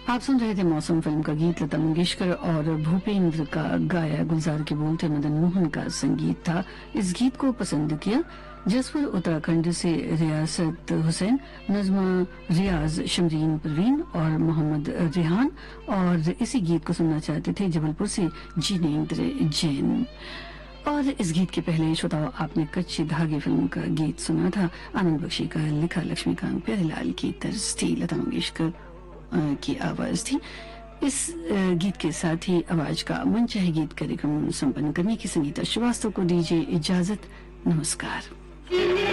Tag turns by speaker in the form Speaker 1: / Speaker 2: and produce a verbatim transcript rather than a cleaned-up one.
Speaker 1: आप सुन रहे थे मौसम फिल्म का गीत। लता मंगेशकर और भूपेंद्र का गाया, गुलजार के बोल थे, मदन मोहन का संगीत था। इस गीत को पसंद किया जसपुर उत्तराखंड से रियासत हुसैन, नजमा रियाज, शमरीन परवीन और मोहम्मद रेहान। और इसी गीत को सुनना चाहते थे जबलपुर से जिनेंद्र जैन। और इस गीत के पहले श्रोताओं आपने कच्चे धागे फिल्म का गीत सुना था। आनंद बख्शी का लिखा, लक्ष्मीकांत प्यारेलाल की तर्ज थी, लता मंगेशकर की आवाज थी। इस गीत के साथ ही आवाज का मन चाहे गीत कार्यक्रम संपन्न करने की संगीता श्रीवास्तव को दीजिए इजाजत। नमस्कार।